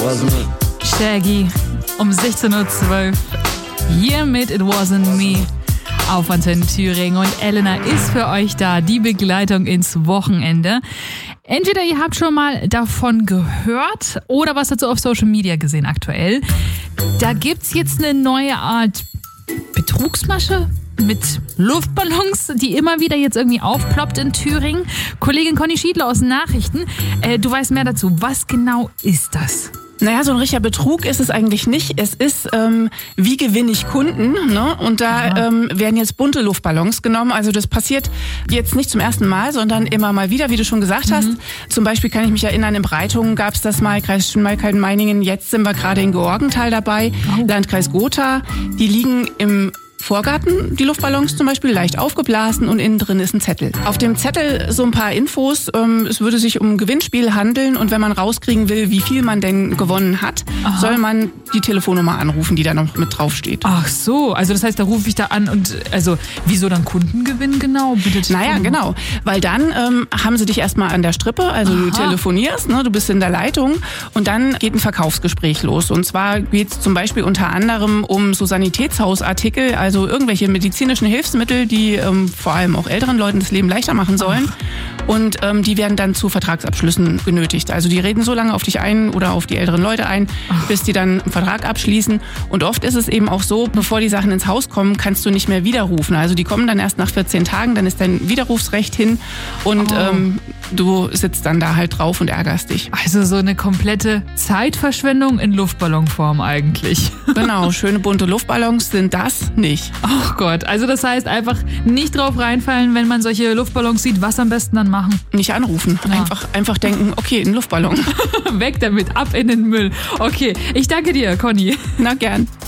Shaggy um 16.12 Uhr hier mit It Wasn't Me auf Antenne Thüringen. Und Elena ist für euch da, die Begleitung ins Wochenende. Entweder ihr habt schon mal davon gehört oder was dazu auf Social Media gesehen aktuell. Da gibt's jetzt eine neue Art Betrugsmasche mit Luftballons, die immer wieder jetzt irgendwie aufploppt in Thüringen. Kollegin Conny Schiedler aus den Nachrichten, du weißt mehr dazu. Was genau ist das? Naja, so ein richtiger Betrug ist es eigentlich nicht. Es ist, wie gewinne ich Kunden, ne? Und da werden jetzt bunte Luftballons genommen. Also das passiert jetzt nicht zum ersten Mal, sondern immer mal wieder, wie du schon gesagt hast. Zum Beispiel kann ich mich erinnern, in Breitungen gab es das mal, Kreis Schmalkalden-Meiningen. Jetzt sind wir gerade in Georgenthal dabei, Landkreis Gotha. Die liegen im Vorgarten, die Luftballons zum Beispiel, leicht aufgeblasen und innen drin ist ein Zettel. Auf dem Zettel so ein paar Infos, es würde sich um ein Gewinnspiel handeln und wenn man rauskriegen will, wie viel man denn gewonnen hat, soll man die Telefonnummer anrufen, die da noch mit draufsteht. Ach so, also das heißt, da rufe ich da an und also wieso dann Kundengewinn genau? Bitte. Naja, genau, weil dann haben sie dich erstmal an der Strippe, also du telefonierst, ne, du bist in der Leitung und dann geht ein Verkaufsgespräch los und zwar geht es zum Beispiel unter anderem um so Sanitätshausartikel, also irgendwelche medizinischen Hilfsmittel, die vor allem auch älteren Leuten das Leben leichter machen sollen. Und die werden dann zu Vertragsabschlüssen genötigt. Also die reden so lange auf dich ein oder auf die älteren Leute ein, bis die dann einen Vertrag abschließen. Und oft ist es eben auch so, bevor die Sachen ins Haus kommen, kannst du nicht mehr widerrufen. Also die kommen dann erst nach 14 Tagen, dann ist dein Widerrufsrecht hin und du sitzt dann da halt drauf und ärgerst dich. Also so eine komplette Zeitverschwendung in Luftballonform eigentlich. Genau, schöne bunte Luftballons sind das nicht. Ach Gott, also das heißt einfach nicht drauf reinfallen, wenn man solche Luftballons sieht, was am besten dann machen? Nicht anrufen, einfach denken, okay, ein Luftballon. Weg damit, ab in den Müll. Okay, ich danke dir, Conny. Na gern.